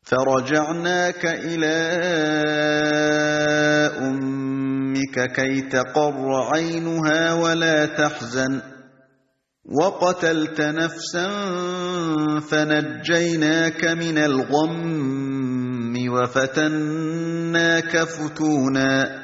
فَرَجَعْنَاكَ إِلَىٰ أُمِّكَ كَيْ تَقَرَّ عَيْنُهَا وَلَا تَحْزَنَ ۚ وَقَتَلْتَ نَفْسًا فَنَجَّيْنَاكَ مِنَ الْغَمِّ وَفَتَنَّاكَ فُتُونًا